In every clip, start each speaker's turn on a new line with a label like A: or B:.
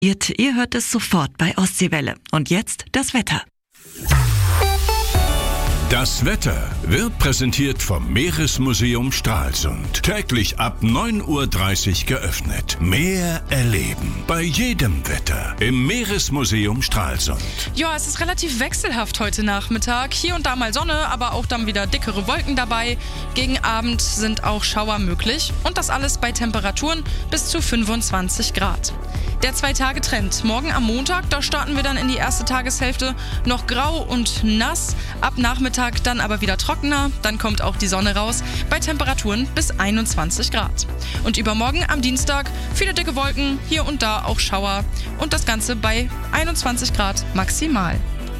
A: Ihr hört es sofort bei Ostseewelle. Und jetzt das Wetter.
B: Das Wetter wird präsentiert vom Meeresmuseum Stralsund. Täglich ab 9:30 Uhr geöffnet. Mehr erleben bei jedem Wetter im Meeresmuseum Stralsund.
C: Ja, es ist relativ wechselhaft heute Nachmittag. Hier und da mal Sonne, aber auch dann wieder dickere Wolken dabei. Gegen Abend sind auch Schauer möglich. Und das alles bei Temperaturen bis zu 25 Grad. Der 2-Tage-Trend. Morgen am Montag, da starten wir dann in die erste Tageshälfte noch grau und nass. Ab Nachmittag dann aber wieder trockener. Dann kommt auch die Sonne raus bei Temperaturen bis 21 Grad. Und übermorgen am Dienstag viele dicke Wolken, hier und da auch Schauer. Und das Ganze bei 21 Grad maximal.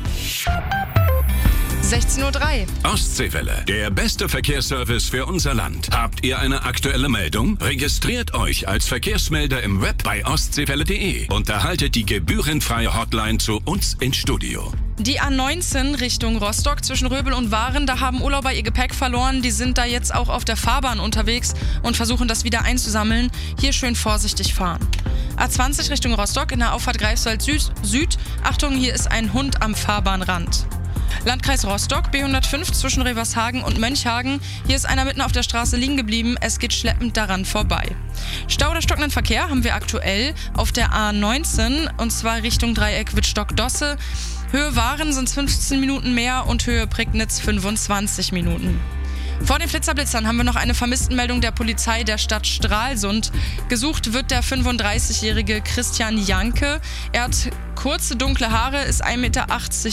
C: 16:03 Uhr.
B: Ostseewelle, der beste Verkehrsservice für unser Land. Habt ihr eine aktuelle Meldung? Registriert euch als Verkehrsmelder im Web bei ostseewelle.de und erhaltet die gebührenfreie Hotline zu uns ins Studio.
C: Die A19 Richtung Rostock zwischen Röbel und Waren, da haben Urlauber ihr Gepäck verloren. Die sind da jetzt auch auf der Fahrbahn unterwegs und versuchen das wieder einzusammeln. Hier schön vorsichtig fahren. A20 Richtung Rostock in der Auffahrt Greifswald Süd. Achtung, hier ist ein Hund am Fahrbahnrand. Landkreis Rostock, B105 zwischen Revershagen und Mönchhagen. Hier ist einer mitten auf der Straße liegen geblieben. Es geht schleppend daran vorbei. Stau oder stockenden Verkehr haben wir aktuell auf der A19 und zwar Richtung Dreieck Wittstock-Dosse. Höhe Waren sind 15 Minuten mehr und Höhe Prignitz 25 Minuten. Vor den Flitzerblitzern haben wir noch eine Vermisstenmeldung der Polizei der Stadt Stralsund. Gesucht wird der 35-jährige Christian Janke. Er hat kurze dunkle Haare, ist 1,80 Meter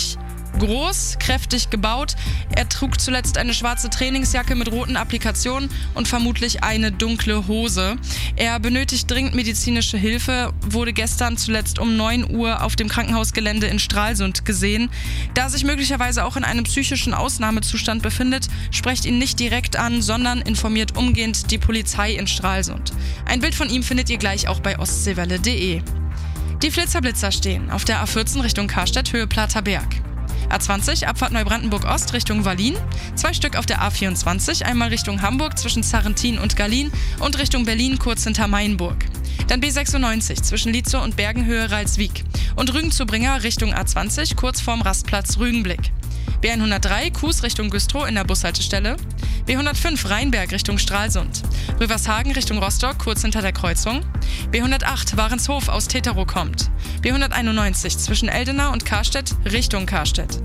C: groß, kräftig gebaut. Er trug zuletzt eine schwarze Trainingsjacke mit roten Applikationen und vermutlich eine dunkle Hose. Er benötigt dringend medizinische Hilfe, wurde gestern zuletzt um 9 Uhr auf dem Krankenhausgelände in Stralsund gesehen. Da er sich möglicherweise auch in einem psychischen Ausnahmezustand befindet, sprecht ihn nicht direkt an, sondern informiert umgehend die Polizei in Stralsund. Ein Bild von ihm findet ihr gleich auch bei ostseewelle.de. Die Flitzerblitzer stehen auf der A14 Richtung Karstedt, Höhe Plater Berg. A20, Abfahrt Neubrandenburg-Ost Richtung Wallin, 2 Stück auf der A24, einmal Richtung Hamburg zwischen Sarrentin und Gallin und Richtung Berlin kurz hinter Mainburg. Dann B96 zwischen Lietzow und Bergenhöhe Ralswiek und Rügen zu Bringer Richtung A20 kurz vorm Rastplatz Rügenblick. B103 Kues Richtung Güstrow in der Bushaltestelle. B105 Rheinberg Richtung Stralsund. Rövershagen Richtung Rostock kurz hinter der Kreuzung. B108 Warenshof aus Teterow kommt. B191 zwischen Eldena und Karstedt Richtung Karstedt.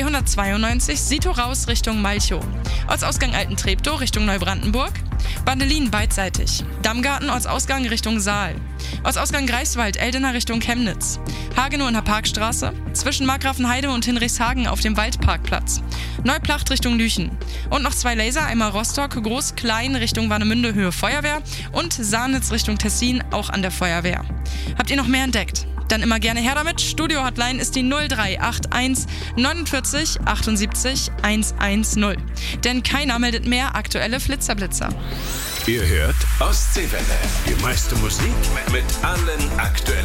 C: B192 Sito raus Richtung Malchow. Ortsausgang Altentreptow Richtung Neubrandenburg. Bandelin beidseitig. Dammgarten Ortsausgang Richtung Saal. Ortsausgang Greifswald Eldena Richtung Chemnitz. Hagenow in der Parkstraße. Zwischen Markgrafenheide und Hinrichshagen auf dem Waldparkplatz. Neuplacht Richtung Lüchen. Und noch 2 Laser, einmal Rostock, Groß, Klein Richtung Warnemünde, Höhe Feuerwehr und Saarnitz Richtung Tessin, auch an der Feuerwehr. Habt ihr noch mehr entdeckt? Dann immer gerne her damit. Studio-Hotline ist die 0381 49 78 110. Denn keiner meldet mehr aktuelle Flitzerblitzer.
B: Ihr hört Ostseewelle, die meiste Musik mit allen aktuellen